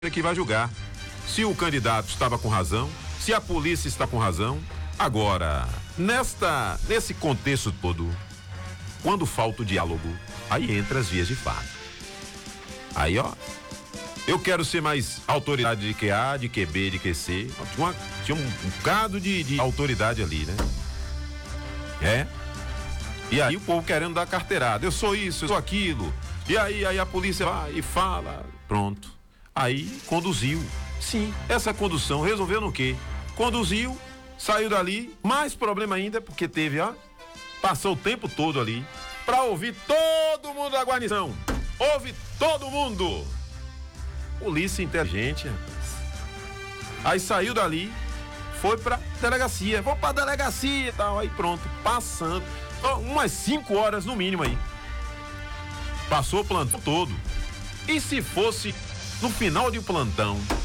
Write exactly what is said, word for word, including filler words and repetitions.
que vai julgar se o candidato estava com razão, se a polícia está com razão. Agora, nesta, nesse contexto todo, quando falta o diálogo, aí entra as vias de fato. Aí, ó, eu quero ser mais autoridade de Q A, de Q B, de Q C. Tinha, uma, tinha um, um bocado de, de autoridade ali, né? É. E aí o povo querendo dar carteirada. Eu sou isso, eu sou aquilo. E aí, aí a polícia vai e fala. Pronto. Aí conduziu. Sim, essa condução resolveu no quê? Conduziu, saiu dali, mais problema ainda, porque teve, ó, passou o tempo todo ali pra ouvir todo mundo da guarnição. Ouve todo mundo. Polícia inteligente, rapaz. Aí saiu dali, foi pra delegacia. Vou pra delegacia e tal. Aí pronto, passando. Ó, umas cinco horas no mínimo aí. Passou o plantão todo. E se fosse no final de um plantão,